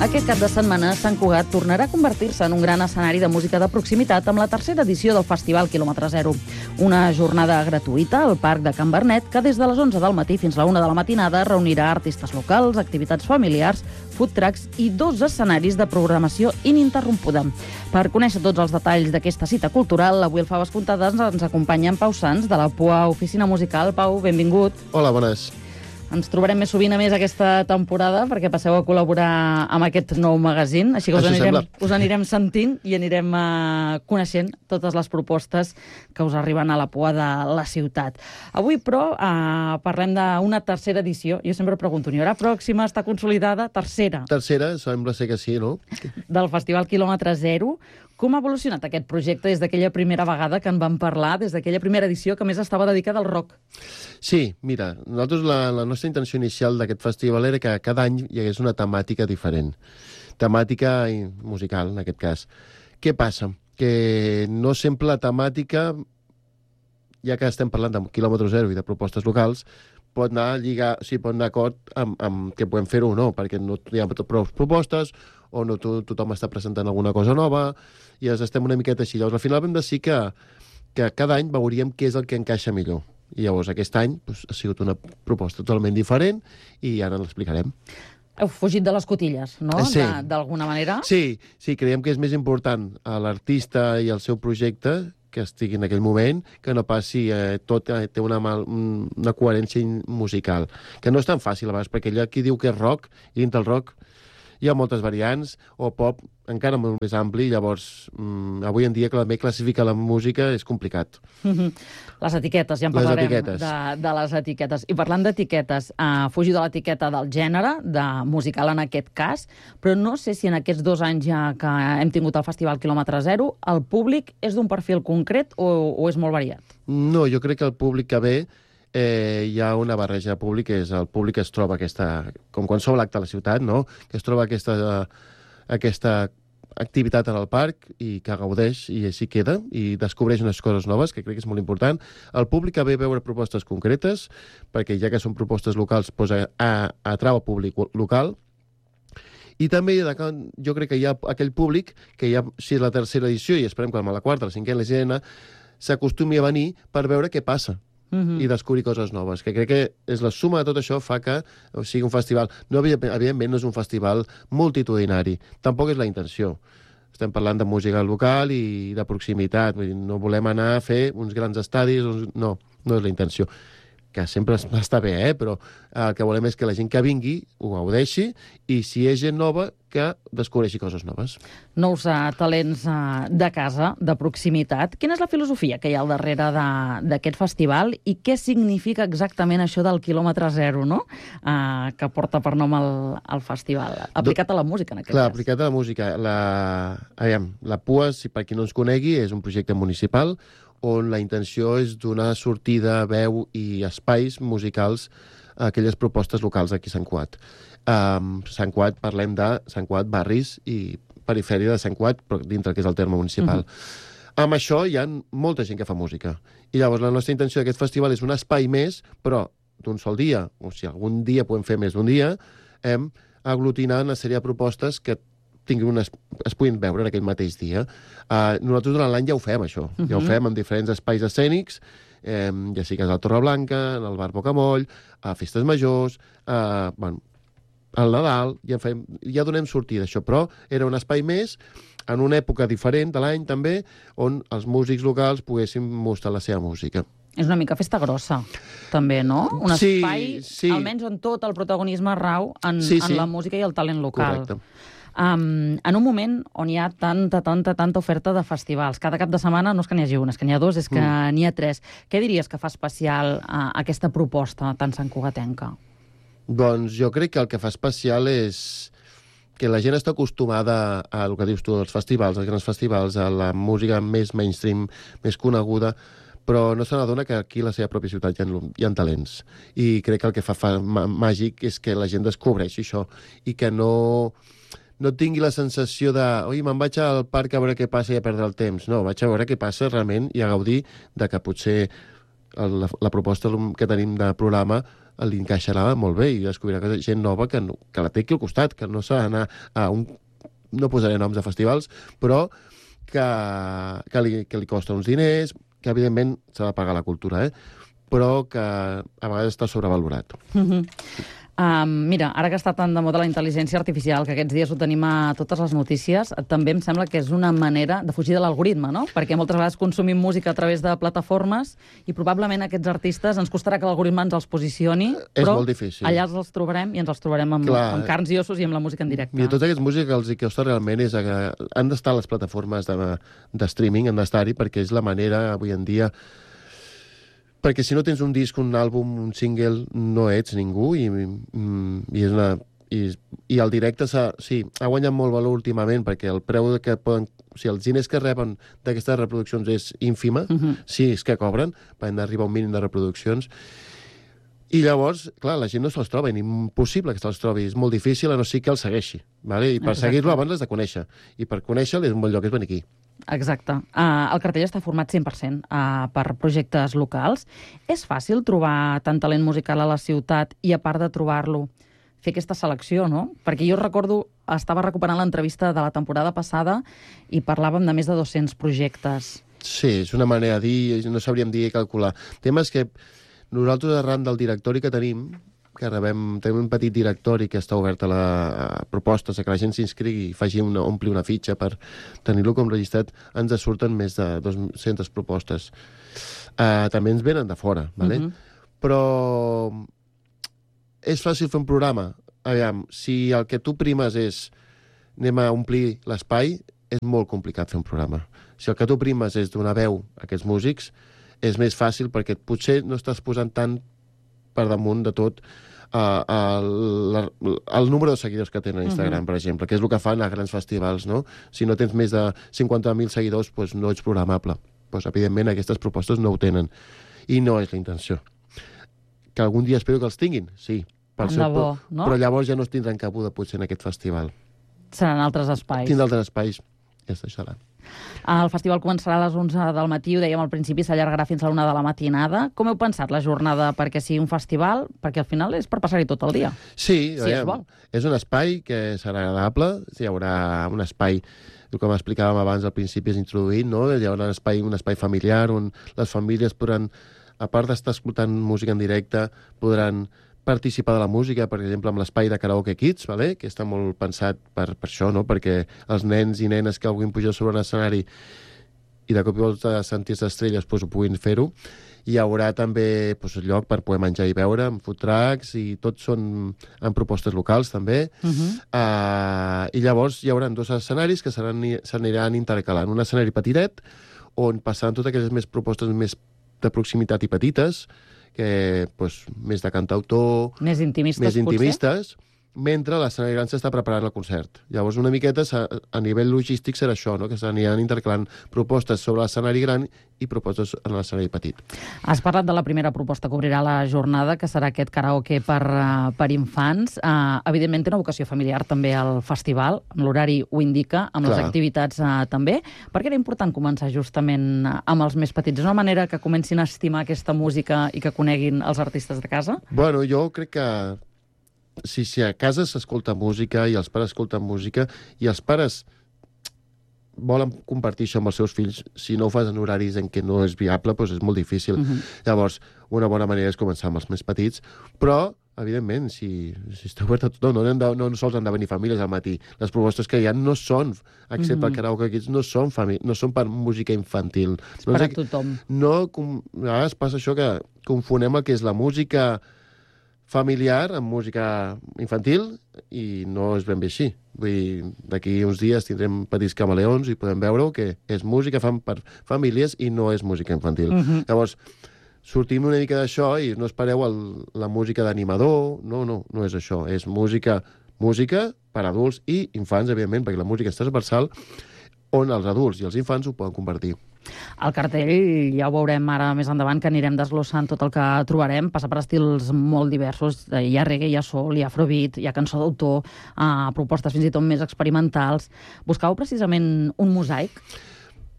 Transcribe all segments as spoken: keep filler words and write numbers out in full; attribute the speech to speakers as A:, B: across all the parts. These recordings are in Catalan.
A: Aquest cap de setmana, Sant Cugat tornarà a convertir-se en un gran escenari de música de proximitat amb la tercera edició del Festival Quilòmetre Zero. Una jornada gratuïta al Parc de Can Bernet que des de les onze del matí fins a la una de la matinada reunirà artistes locals, activitats familiars, food trucks i dos escenaris de programació ininterrompuda. Per conèixer tots els detalls d'aquesta cita cultural, avui al Faves Comptades ens acompanya en Pau Sans, de la P U A Oficina Musical. Pau, benvingut.
B: Hola, bones.
A: Ens trobarem més sovint a més aquesta temporada perquè passeu a col·laborar amb aquest nou magazine, així que us anirem, us anirem sentint i anirem uh, coneixent totes les propostes que us arriben a la P U A de la ciutat. Avui, però, uh, parlem d'una tercera edició. Jo sempre pregunto, n'hi haurà pròxima? Està consolidada? Tercera.
B: Tercera, sembla ser que sí, no?
A: Del Festival Quilòmetre Zero. Com ha evolucionat aquest projecte des d'aquella primera vegada que en vam parlar, des d'aquella primera edició que més estava dedicada al rock?
B: Sí, mira, nosaltres la, la nostra intenció inicial d'aquest festival era que cada any hi hagués una temàtica diferent. Temàtica musical, en aquest cas. Què passa? Que no sempre la temàtica, ja que estem parlant de quilòmetre zero i de propostes locals, pot anar a lligar, o sigui, pot anar d'acord amb, amb que podem fer-ho o no, perquè no hi ha prou propostes, o no to tothom està presentant alguna cosa nova, i ens estem una miqueta així. Llavors, al final vam decidir que, que cada any veuríem què és el que encaixa millor. I llavors, aquest any doncs, ha sigut una proposta totalment diferent i ara l'explicarem.
A: Heu fugit de les cotilles, no?
B: Sí.
A: D'alguna manera?
B: Sí, sí, creiem que és més important a l'artista i el seu projecte que estigui en aquell moment, que no passi eh, tot, eh, té una, mal, una coherència musical, que no és tan fàcil a vegades, perquè allà qui diu que és rock, i dintre el rock hi ha moltes variants, o pop encara molt més ampli, llavors mmm, avui en dia també classificar la música és complicat.
A: Mm-hmm. Les etiquetes, ja en parlarem de, de les etiquetes. I parlant d'etiquetes, uh, fugir de l'etiqueta del gènere, de musical en aquest cas, però no sé si en aquests dos anys ja que hem tingut el Festival Quilòmetre Zero, el públic és d'un perfil concret o, o és molt variat?
B: No, jo crec que el públic que ve Eh, hi ha una barreja de públic, que és el públic que es troba aquesta, com qualsevol acte a la ciutat, no? Que es troba aquesta, aquesta activitat en el parc i que gaudeix i així queda i descobreix unes coses noves, que crec que és molt important. El públic que ve a veure propostes concretes, perquè ja que són propostes locals, doncs a, a, atrau el públic local. I també jo crec que hi ha aquell públic que ja, si és la tercera edició, i esperem que amb la quarta, la cinquena, la sisena, s'acostumi a venir per veure què passa. Uh-huh. I descobrir coses noves, que crec que és la suma de tot això fa que o sigui un festival, no, evidentment no és un festival multitudinari, tampoc és la intenció. Estem parlant de música local i de proximitat, vull dir, no volem anar a fer uns grans estadis, no, no és la intenció. Que sempre està bé, eh? Però el que volem és que la gent que vingui ho gaudeixi i si és gent nova, que descobreixi coses noves.
A: Nous uh, talents uh, de casa, de proximitat. Quina és la filosofia que hi ha al darrere d'aquest festival i què significa exactament això del quilòmetre zero, no? Uh, que porta per nom el, el festival, aplicat a la música, en aquest
B: Clar,
A: cas.
B: aplicat a la música. La, aviam, la P U A, si per qui no ens conegui, és un projecte municipal on la intenció és donar sortida, veu i espais musicals a aquelles propostes locals aquí a Sant Cugat. Um, Sant Cugat, parlem de Sant Cugat, barris i perifèria de Sant Cugat, però dintre que és el terme municipal. Uh-huh. Amb això hi ha molta gent que fa música. I llavors la nostra intenció d'aquest festival és un espai més, però d'un sol dia, o si algun dia podem fer més d'un dia, hem aglutinat una sèrie de propostes que Una, es puguin veure en aquell mateix dia. Uh, nosaltres durant l'any ja ho fem, això. Uh-huh. Ja ho fem en diferents espais escènics, eh, ja sigui que és al Torreblanca, en el Bar Bocamoll, a Festes Majors, uh, bueno, al Nadal, ja, fem, ja donem sortida d'això, però era un espai més, en una època diferent de l'any també, on els músics locals poguessin mostrar la seva música.
A: És una mica festa grossa, també, no? Un
B: sí,
A: espai,
B: sí.
A: almenys on tot el protagonisme rau en,
B: sí, sí.
A: en la música i el talent local.
B: Correcte.
A: Um, en un moment on hi ha tanta, tanta, tanta oferta de festivals. Cada cap de setmana no és que n'hi hagi un, és que n'hi ha dos, és que mm. n'hi ha tres. Què diries que fa especial uh, aquesta proposta tan santcugatenca?
B: Doncs jo crec que el que fa especial és que la gent està acostumada a el que dius tu, als festivals, als grans festivals, a la música més mainstream, més coneguda, però no se n'adona que aquí a la seva pròpia ciutat hi ha, hi ha talents. I crec que el que fa, fa màgic és que la gent descobreixi això i que no... no tingui la sensació de oi, me'n vaig al parc a veure què passa i a perdre el temps. No, vaig a veure què passa realment i a gaudir de que potser la, la proposta que tenim de programa li encaixarà molt bé i descobrirà que és gent nova que, no, que la té aquí al costat, que no s'ha d'anar a un... No posaré noms de festivals, però que, que, li, que li costa uns diners, que evidentment s'ha de pagar la cultura, eh? Però que a vegades està sobrevalorat.
A: Mm-hmm. Um, mira, ara que està tan de moda la intel·ligència artificial, que aquests dies ho tenim a totes les notícies, també em sembla que és una manera de fugir de l'algoritme, no? Perquè moltes vegades consumim música a través de plataformes i probablement aquests artistes ens costarà que l'algoritme ens els posicioni,
B: és
A: però
B: molt difícil.
A: Allà els trobarem i ens els trobarem amb, amb carns i ossos i amb la música en directe.
B: Mira, tota aquesta música que els costa realment és que han d'estar a les plataformes de, de streaming, han d'estar-hi, perquè és la manera, avui en dia, perquè si no tens un disc, un àlbum, un single, no ets ningú i, i, és una, i, i el directe sí, ha guanyat molt valor últimament perquè el preu que poden... O sigui, els diners que reben d'aquestes reproduccions és ínfima, uh-huh. sí, és que cobren, han d'arribar a un mínim de reproduccions. I llavors, clar, la gent no se'ls troba, ni impossible que se'ls trobi, és molt difícil a no ser que els segueixi. Vale? I per seguir-lo abans l'has de conèixer. I per conèixer-lo és un bon lloc, és venir aquí.
A: Exacte. Uh, el cartell està format cent per cent uh, per projectes locals. És fàcil trobar tant talent musical a la ciutat i, a part de trobar-lo, fer aquesta selecció, no? Perquè jo recordo, estava recuperant l'entrevista de la temporada passada i parlàvem de més de dos-cents projectes.
B: Sí, és una manera de dir, no sabríem dir i calcular. El tema és que nosaltres, arran del directori que tenim, que rebem, tenim un petit directori que està obert a, la, a propostes, a que la gent s'inscrigui i faci una, ompli una fitxa per tenir-lo com registrat, ens surten més de dues-centes propostes. Uh, també ens venen de fora, ¿vale? Uh-huh. Però és fàcil fer un programa. Aviam, si el que tu primes és anem a omplir l'espai, és molt complicat fer un programa. Si el que tu primes és donar veu a aquests músics, és més fàcil perquè potser no estàs posant tant per damunt de tot uh, el, el número de seguidors que tenen a Instagram, uh-huh. per exemple, que és el que fan a grans festivals, no? Si no tens més de cinquanta mil seguidors, pues no ets programable. Pues, evidentment, aquestes propostes no ho tenen. I no és la intenció. Que algun dia espero que els tinguin, sí. Per
A: seu, bo, no?
B: Però llavors ja no es tindran cabuda, potser, en aquest festival.
A: Seran altres espais.
B: Tindran altres espais. Ja es deixarà.
A: El festival començarà a les onze del matí, ho dèiem al principi, s'allargarà fins a la una de la matinada. Com heu pensat la jornada perquè sigui un festival? Perquè al final és per passar-hi tot el dia.
B: Sí,
A: si es vol.
B: És un espai que serà agradable, hi haurà un espai, com explicàvem abans al principi, és introduït, no? Hi haurà un espai, un espai familiar on les famílies podran, a part d'estar escoltant música en directe, podran participar de la música, per exemple, amb l'espai de Karaoke Kids, vale? Que està molt pensat per, per això, no? Perquè els nens i nenes que vulguin pujar sobre un escenari i de cop i volta sentir-se estrelles pues, ho puguin fer-ho. Hi haurà també pues, lloc per poder menjar i beure, amb food trucks, i tots són en propostes locals, també. Uh-huh. Uh, I llavors hi haurà dos escenaris que s'aniran intercalant. Un escenari petitet, on passaran totes aquelles més propostes més de proximitat i petites, que, pues, més de cantautor...
A: Més intimistes,
B: més intimistes potser? Mentre l'escenari gran s'està preparant el concert. Llavors, una miqueta, a nivell logístic, serà això, no? Que s'aniran intercalant propostes sobre l'escenari gran i propostes en l'escenari petit.
A: Has parlat de la primera proposta que obrirà la jornada, que serà aquest karaoke per, uh, per infants. Uh, evidentment, té una vocació familiar també al festival, l'horari ho indica, amb Clar. Les activitats uh, també. Per què era important començar justament amb els més petits? És una manera que comencin a estimar aquesta música i que coneguin els artistes de casa?
B: Bueno, jo crec que Si, si a casa s'escolta música i els pares escolten música i els pares volen compartir això amb els seus fills, si no ho fas en horaris en què no és viable, doncs és molt difícil. Uh-huh. Llavors, una bona manera és començar amb els més petits, però, evidentment, si, si està obert a tothom, no, no, no sols han de venir famílies al matí. Les propostes que hi ha no són, excepte uh-huh. el karaoke kids, no són, famí- no són per música infantil.
A: És
B: no
A: per a
B: sé,
A: tothom.
B: No, com, a vegades passa això que confonem el que és la música familiar amb música infantil i no és ben bé així. Vull dir, d'aquí uns dies tindrem petits camaleons i podem veure que és música fan per famílies i no és música infantil. Uh-huh. Llavors, sortim una mica d'això i no espereu el, la música d'animador, no, no, no és això. És música, música per adults i infants, evidentment, perquè la música és transversal on els adults i els infants ho poden compartir.
A: El cartell ja ho veurem ara més endavant, que anirem desglossant tot el que trobarem. Passa per estils molt diversos. Hi ha reggae, hi ha soul, hi ha afrobeat, hi ha cançó d'autor, uh, propostes fins i tot més experimentals. Buscàveu precisament un mosaic?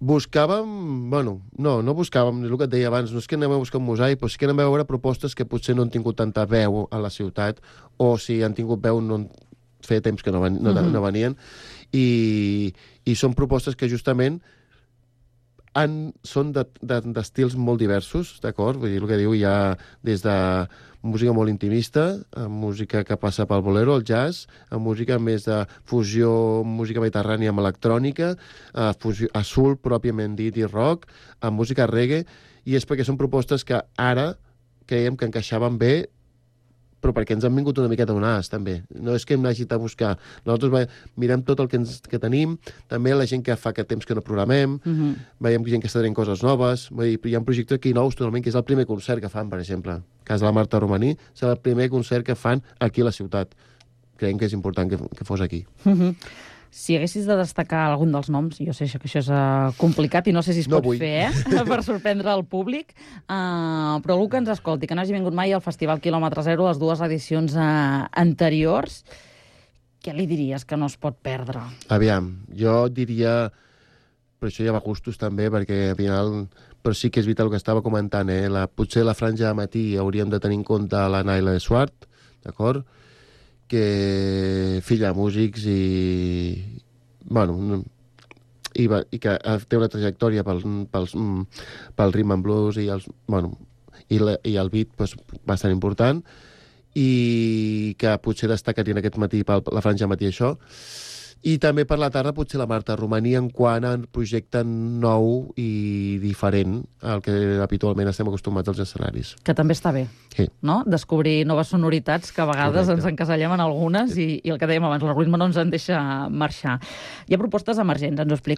B: Buscàvem, bueno, no, no buscàvem, el que et deia abans, no és que anem a buscar un mosaic, però sí que anem a veure propostes que potser no han tingut tanta veu a la ciutat, o si han tingut veu no feia temps que no, ven, no, no venien, i, i són propostes que justament han, són d'estils de, de, molt diversos, d'acord? Vull dir, el que diu, hi ha des de música molt intimista, a música que passa pel bolero, el jazz, a música més de fusió, música mediterrània amb electrònica, a, fusió, a soul, pròpiament dit, i rock, a música reggae, i és perquè són propostes que ara creiem que encaixaven bé, però perquè ens han vingut una miqueta donades, també. No és que hem anat a buscar. Nosaltres mirem tot el que, ens, que tenim, també la gent que fa que temps que no programem, uh-huh. veiem gent que està tenint coses noves, vull dir, hi ha un projecte aquí nous totalment, que és el primer concert que fan, per exemple. El cas de la Marta Romaní, serà el primer concert que fan aquí a la ciutat. Creiem que és important que, que fos aquí.
A: Uh-huh. Si haguessis de destacar algun dels noms, jo sé que això és uh, complicat i no sé si es no pot vull. fer, eh? per sorprendre el públic, uh, però algú que ens escolti, que no hagi vingut mai al Festival Quilòmetre Zero, les dues edicions uh, anteriors, què li diries que no es pot perdre?
B: Aviam, jo diria, però això ja va a gustos també, perquè al final, però sí que és vital el que estava comentant, eh? la, potser la franja de matí hauríem de tenir en compte la Naila Swart, d'acord? Que filla de músics i, bueno, i, i que té una trajectòria pel, pel, pel rhythm and blues i, els, bueno, i, la, i el beat pues, bastant important, i que potser destacarien aquest matí per la franja matí això. I també per la tarda potser la Marta Romaní en quant a projecte nou i diferent al que habitualment estem acostumats als escenaris.
A: Que també està bé,
B: sí.
A: no? Descobrir noves sonoritats que a vegades Correcte. ens encasellem en algunes i, i el que dèiem abans, l'algoritme no ens en deixa marxar. Hi ha propostes emergents, ens ho explica